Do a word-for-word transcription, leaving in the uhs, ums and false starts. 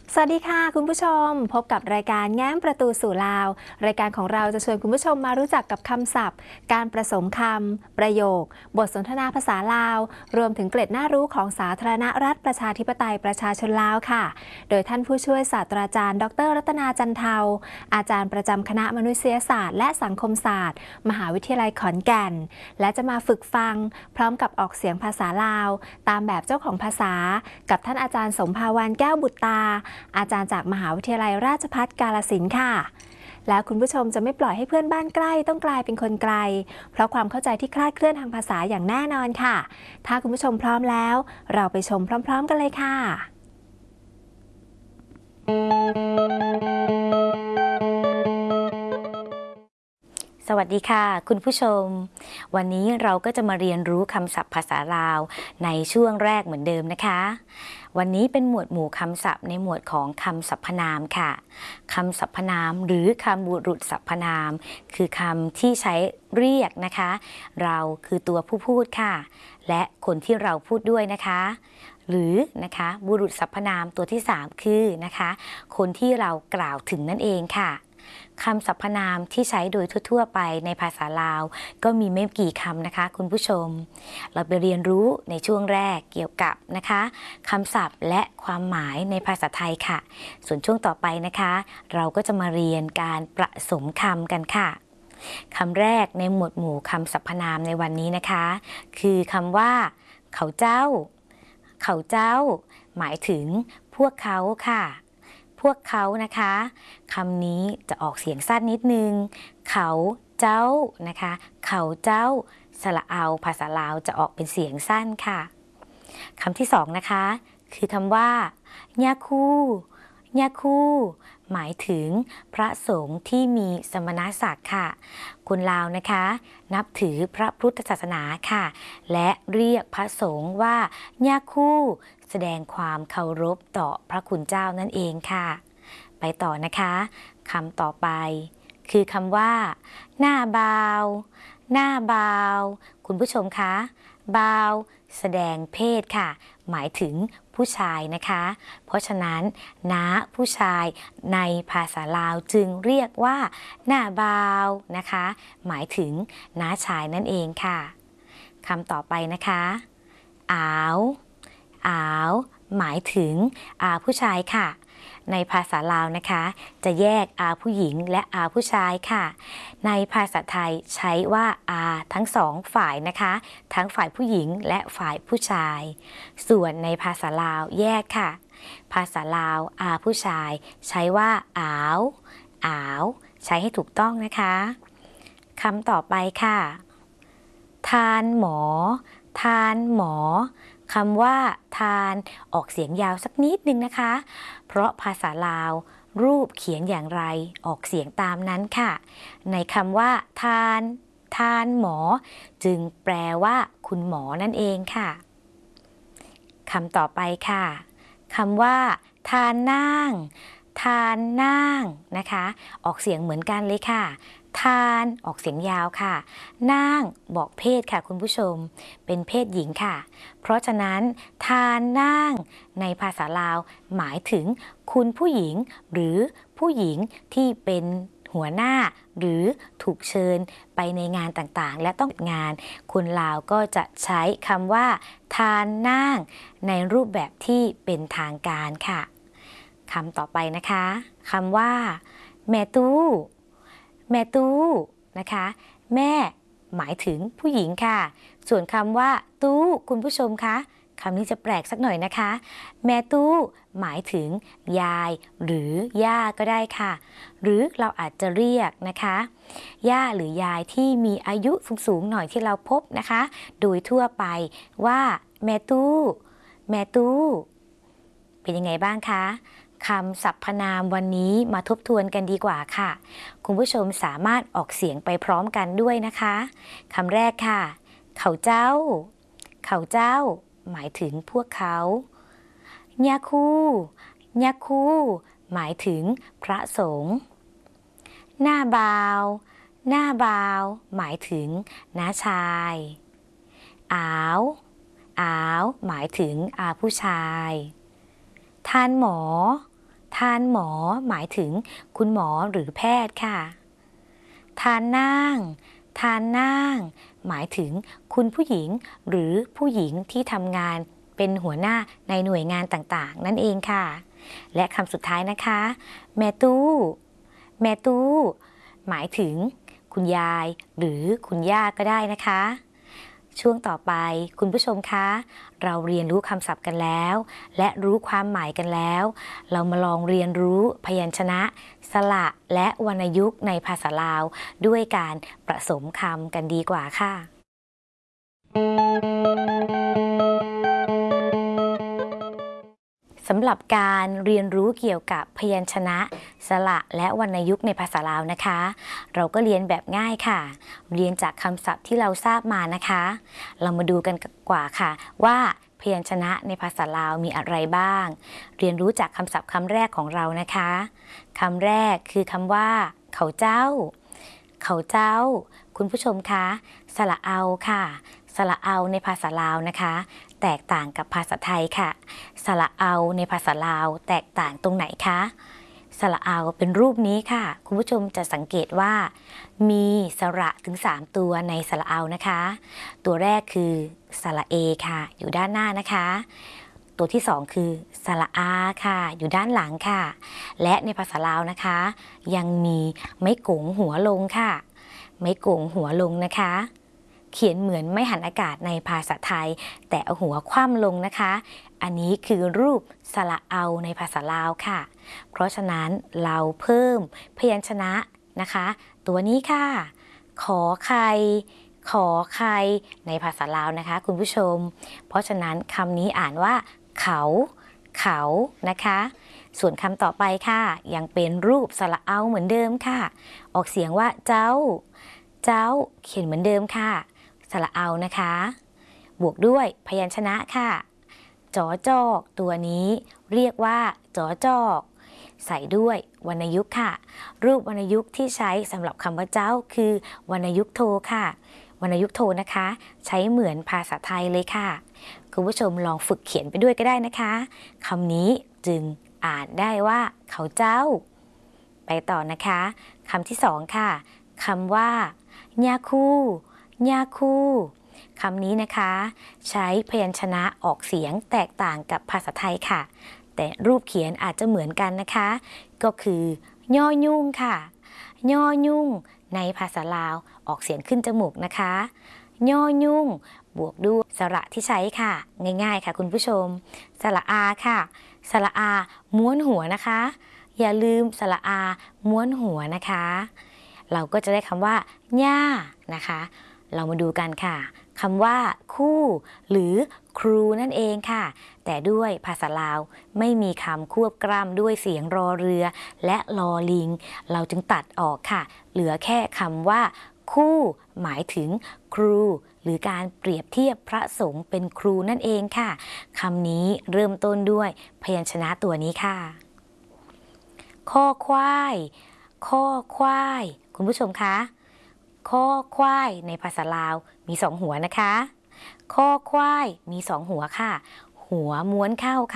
สวัสดีค่ะคุณผู้ชมพบกับรายการแง้มประตูสู่ลาวรายการของเราจะชวนคุณผู้ชมมารู้จักกับคำศัพท์ การผสมคำประโยคบทสนทนาภาษาลาวรวมถึงเกร็ดน่ารู้ของสาธารณรัฐประชาธิปไตยประชาชนลาวค่ะโดยท่านผู้ช่วยศาสตราจารย์ดรรัตนาจันเทาอาจารย์ประจำคณะมนุษยศาสตร์และสังคมศาสตร์มหาวิทยาลัยขอนแก่นและจะมาฝึกฟังพร้อมกับออกเสียงภาษาลาวตามแบบเจ้าของภาษากับท่านอาจารย์สมภาวรแก้วบุตรตาอาจารย์จากมหาวิทยาลัยราชภัฏกาฬสินธุ์ค่ะแล้วคุณผู้ชมจะไม่ปล่อยให้เพื่อนบ้านใกล้ต้องกลายเป็นคนไกลเพราะความเข้าใจที่คลาดเคลื่อนทางภาษาอย่างแน่นอนค่ะถ้าคุณผู้ชมพร้อมแล้วเราไปชมพร้อมๆกันเลยค่ะสวัสดีค่ะคุณผู้ชมวันนี้เราก็จะมาเรียนรู้คำศัพท์ภาษาลาวในช่วงแรกเหมือนเดิมนะคะวันนี้เป็นหมวดหมู่คำศัพท์ในหมวดของคำสรรพนามค่ะคำสรรพนามหรือคำบุรุษสรรพนามคือคำที่ใช้เรียกนะคะเราคือตัวผู้พูดค่ะและคนที่เราพูดด้วยนะคะหรือนะคะบุรุษสรรพนามตัวที่สามคือนะคะคนที่เรากล่าวถึงนั่นเองค่ะคำสรรพนามที่ใช้โดยทั่วๆไปในภาษาลาวก็มีไม่กี่คำนะคะคุณผู้ชมเราไปเรียนรู้ในช่วงแรกเกี่ยวกับนะคะคำศัพท์และความหมายในภาษาไทยค่ะส่วนช่วงต่อไปนะคะเราก็จะมาเรียนการประสมคำกันค่ะคำแรกในหมวดหมู่คำสรรพนามในวันนี้นะคะคือคำว่าเขาเจ้าเขาเจ้าหมายถึงพวกเขาค่ะพวกเขานะคะคำนี้จะออกเสียงสั้นนิดนึงเขาเจ้านะคะเขาเจ้าสระเอาภาษาลาวจะออกเป็นเสียงสั้นค่ะคำที่สองนะคะคือคำว่าญาคูญาคูหมายถึงพระสงฆ์ที่มีสมณศักดิ์ค่ะคนลาวนะคะนับถือพระพุทธศาสนาค่ะและเรียกพระสงฆ์ว่าญาคูแสดงความเคารพต่อพระคุณเจ้านั่นเองค่ะไปต่อนะคะคำต่อไปคือคำว่าหน้าบาวหน้าบาวคุณผู้ชมคะบาวแสดงเพศค่ะหมายถึงผู้ชายนะคะเพราะฉะนั้นน้าผู้ชายในภาษาลาวจึงเรียกว่าหน้าบาวนะคะหมายถึงน้าชายนั่นเองค่ะคำต่อไปนะคะอาวอาวหมายถึงอาผู้ชายค่ะในภาษาลาวนะคะจะแยกอาผู้หญิงและอาผู้ชายค่ะในภาษาไทยใช้ว่าอาทั้งสองฝ่ายนะคะทั้งฝ่ายผู้หญิงและฝ่ายผู้ชายส่วนในภาษาลาวแยกค่ะภาษาลาวอาผู้ชายใช้ว่าอาวอาวใช้ให้ถูกต้องนะคะคำต่อไปค่ะทานหมอทานหมอคำว่าทานออกเสียงยาวสักนิดนึงนะคะเพราะภาษาลาวรูปเขียนอย่างไรออกเสียงตามนั้นค่ะในคำว่าทานทานหมอจึงแปลว่าคุณหมอนั่นเองค่ะคำต่อไปค่ะคำว่าทานนั่งทานนั่งนะคะออกเสียงเหมือนกันเลยค่ะทานออกเสียงยาวค่ะนั่งบอกเพศค่ะคุณผู้ชมเป็นเพศหญิงค่ะเพราะฉะนั้นทานนั่งในภาษาลาวหมายถึงคุณผู้หญิงหรือผู้หญิงที่เป็นหัวหน้าหรือถูกเชิญไปในงานต่างๆและต้องงานคนลาวก็จะใช้คำว่าทานนั่งในรูปแบบที่เป็นทางการค่ะคำต่อไปนะคะคำว่าแม่ตู้แม่ตู้นะคะแม่หมายถึงผู้หญิงค่ะส่วนคำว่าตู้คุณผู้ชมคะคำนี้จะแปลกสักหน่อยนะคะแม่ตู้หมายถึงยายหรือย่าก็ได้ค่ะหรือเราอาจจะเรียกนะคะย่าหรือยายที่มีอายุสูงๆหน่อยที่เราพบนะคะโดยทั่วไปว่าแม่ตู้แม่ตู้เป็นยังไงบ้างคะคำสรรพนามวันนี้มาทบทวนกันดีกว่าค่ะคุณผู้ชมสามารถออกเสียงไปพร้อมกันด้วยนะคะคำแรกค่ะเขาเจ้าเขาเจ้าหมายถึงพวกเขาญาคูญาคูหมายถึงพระสงฆ์หน้าบาวหน้าบาวหมายถึงน้าชายอาวอาวหมายถึงอาผู้ชายทานหมอทานหมอหมายถึงคุณหมอหรือแพทย์ค่ะทานนั่งทานนั่งหมายถึงคุณผู้หญิงหรือผู้หญิงที่ทำงานเป็นหัวหน้าในหน่วยงานต่างๆนั่นเองค่ะและคำสุดท้ายนะคะแม่ตู้แม่ตู้หมายถึงคุณยายหรือคุณย่าก็ได้นะคะช่วงต่อไปคุณผู้ชมคะเราเรียนรู้คำศัพท์กันแล้วและรู้ความหมายกันแล้วเรามาลองเรียนรู้พยัญชนะสระและวรรณยุกต์ในภาษาลาวด้วยการผสมคำกันดีกว่าค่ะสำหรับการเรียนรู้เกี่ยวกับพยัญชนะสระและวรรณยุกต์ในภาษาลาวนะคะเราก็เรียนแบบง่ายค่ะเรียนจากคำศัพท์ที่เราทราบมานะคะเรามาดูกันกว่าค่ะว่าพยัญชนะในภาษาลาวมีอะไรบ้างเรียนรู้จากคำศัพท์คำแรกของเรานะคะคำแรกคือคำว่าเขาเจ้าเขาเจ้าคุณผู้ชมคะสระเอาค่ะสระเอาในภาษาลาวนะคะแตกต่างกับภาษาไทยค่ะสระเอาในภาษาลาวแตกต่างตรงไหนคะสระเอาเป็นรูปนี้ค่ะคุณผู้ชมจะสังเกตว่ามีสระถึงสามตัวในสระเอานะคะตัวแรกคือสระเอค่ะอยู่ด้านหน้านะคะตัวที่สองคือสระอาค่ะอยู่ด้านหลังค่ะและในภาษาลาวนะคะยังมีไม้โกงหัวลงค่ะไม้โกงหัวลงนะคะเขียนเหมือนไม่หันอากาศในภาษาไทยแต่เอาหัวคว่ำลงนะคะอันนี้คือรูปสระเอาในภาษาลาวค่ะเพราะฉะนั้นเราเพิ่มพยัญชนะนะคะตัวนี้ค่ะขอไข่ขอไข่ในภาษาลาวนะคะคุณผู้ชมเพราะฉะนั้นคำนี้อ่านว่าเขาเขานะคะส่วนคำต่อไปค่ะยังเป็นรูปสระเอาเหมือนเดิมค่ะออกเสียงว่าเจ้าเจ้าเขียนเหมือนเดิมค่ะสระเอานะคะบวกด้วยพยัญชนะค่ะจอจอกตัวนี้เรียกว่าจอจอกใส่ด้วยวรรณยุกต์ค่ะรูปวรรณยุกต์ที่ใช้สำหรับคำว่าเจ้าคือวรรณยุกต์โทค่ะวรรณยุกต์โทนะคะใช้เหมือนภาษาไทยเลยค่ะคุณผู้ชมลองฝึกเขียนไปด้วยก็ได้นะคะคำนี้จึงอ่านได้ว่าเขาเจ้าไปต่อนะคะคำที่สองค่ะคำว่าญาคูญาคูคำนี้นะคะใช้พยัญชนะออกเสียงแตกต่างกับภาษาไทยค่ะแต่รูปเขียนอาจจะเหมือนกันนะคะก็คือย่อยุ่งค่ะย่อยุ่งในภาษาลาวออกเสียงขึ้นจมูกนะคะย่อยุ่งบวกด้วยสระที่ใช้ค่ะง่ายๆค่ะคุณผู้ชมสระอาค่ะสระอาม้วนหัวนะคะอย่าลืมสระอาม้วนหัวนะคะเราก็จะได้คำว่าย่านะคะเรามาดูกันค่ะคำว่าคู่หรือครูนั่นเองค่ะแต่ด้วยภาษาลาวไม่มีคำควบกล้ำด้วยเสียงรอเรือและลอลิงเราจึงตัดออกค่ะเหลือแค่คำว่าคู่หมายถึงครูหรือการเปรียบเทียบพระสงฆ์เป็นครูนั่นเองค่ะคำนี้เริ่มต้นด้วยพยัญชนะตัวนี้ค่ะข้อควายข้อควายคุณผู้ชมคะข้อควายในภาษาลาวมีสองหัวนะคะข้อควายมีสองหัวค่ะหัวม้วนเข้า